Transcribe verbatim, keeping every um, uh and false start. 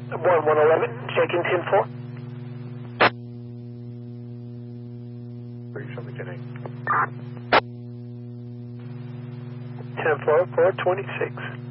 one one eleven, checking ten four. Show me ten eight. ten four, four twenty-six.